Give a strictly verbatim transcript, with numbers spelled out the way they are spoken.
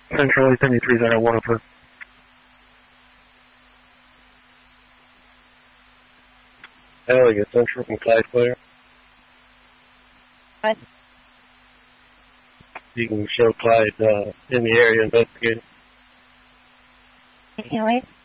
Central seventy-three zero one for Elliot Central from Clyde Player. What? You can show Clyde uh, in the area investigating. You can wait.